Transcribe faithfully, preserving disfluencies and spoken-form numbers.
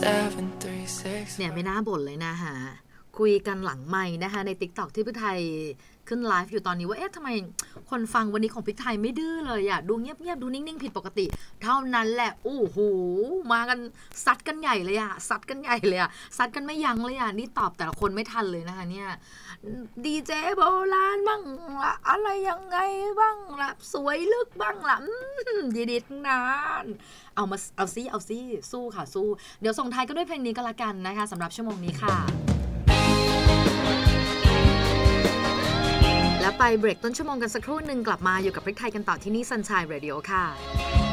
เนี่ยไม่น่าบ่นเลยนะฮะคุยกันหลังไมค์นะคะใน TikTok ที่พี่ไทยขึ้นไลฟ์อยู่ตอนนี้ว่าเอ๊ะทำไมคนฟังวันนี้ของพี่ไทยไม่ดื้อเลยอ่ะดูเงียบๆดูนิ่งๆผิดปกติเท่านั้นแหละโอ้โหมากันซัดกันใหญ่เลยอ่ะซัดกันใหญ่เลยอ่ะซัดกันไม่ยั้งเลยอ่ะนี่ตอบแต่ละคนไม่ทันเลยนะคะเนี่ยดีเจโบราณบ้างละอะไรยังไงบ้างละสวยลึกบ้างละดีดีทั้งนั้นเอามาเอาซิเอาซิสู้ค่ะสู้เดี๋ยวส่งท้ายก็ด้วยเพลงนี้ก็แล้วกันนะคะสำหรับชั่วโมงนี้ค่ะแล้วไปเบรกต้นชั่วโมงกันสักครู่หนึ่งกลับมาอยู่กับพริกไทยกันต่อที่นี่ Sunshine Radio ค่ะ